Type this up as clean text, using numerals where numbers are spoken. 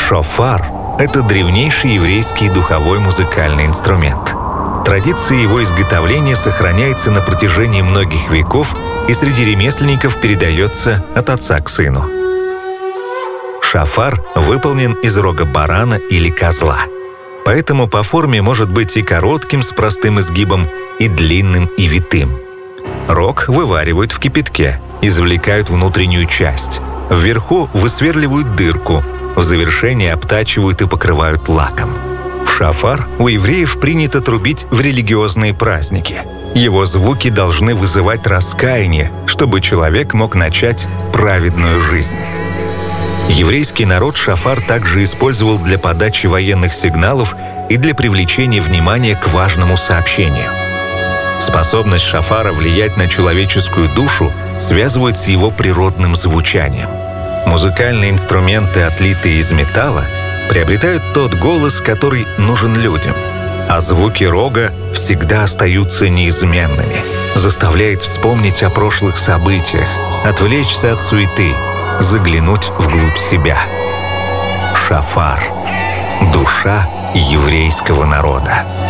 Шофар — это древнейший еврейский духовой музыкальный инструмент. Традиция его изготовления сохраняется на протяжении многих веков и среди ремесленников передается от отца к сыну. Шофар выполнен из рога барана или козла. Поэтому по форме может быть и коротким с простым изгибом, и длинным и витым. Рог вываривают в кипятке, извлекают внутреннюю часть. Вверху высверливают дырку, в завершение обтачивают и покрывают лаком. Шофар у евреев принято трубить в религиозные праздники. Его звуки должны вызывать раскаяние, чтобы человек мог начать праведную жизнь. Еврейский народ шофар также использовал для подачи военных сигналов и для привлечения внимания к важному сообщению. Способность шофара влиять на человеческую душу связывают с его природным звучанием. Музыкальные инструменты, отлитые из металла, приобретают тот голос, который нужен людям, а звуки рога всегда остаются неизменными, заставляет вспомнить о прошлых событиях, отвлечься от суеты, заглянуть вглубь себя. Шофар — душа еврейского народа.